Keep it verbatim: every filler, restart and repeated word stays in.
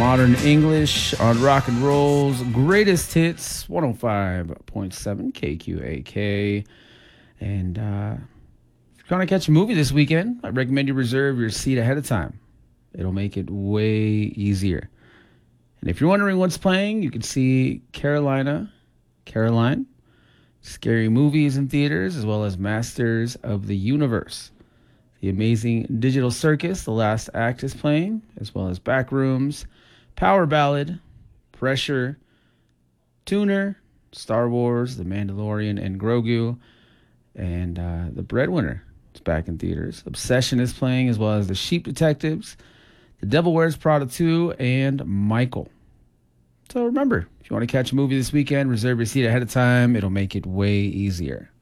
Modern English on Rock and Roll's Greatest Hits, one oh five point seven K Q A K. And uh, if you're going to catch a movie this weekend, I recommend you reserve your seat ahead of time. It'll make it way easier. And if you're wondering what's playing, you can see Carolina, Caroline, Scary Movies in theaters, as well as Masters of the Universe. The Amazing Digital Circus, the last act is playing, as well as Backrooms, Power Ballad, Pressure, Tuner, Star Wars, The Mandalorian, and Grogu. And uh, The Breadwinner is back in theaters. Obsession is playing, as well as The Sheep Detectives, The Devil Wears Prada two, and Michael. So remember, if you want to catch a movie this weekend, reserve your seat ahead of time. It'll make it way easier.